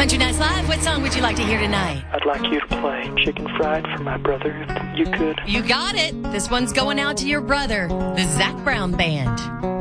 Country Nights Live, what song would you like to hear tonight? I'd like you to play Chicken Fried for my brother, if you could. You got it. This one's going out to your brother, the Zac Brown Band.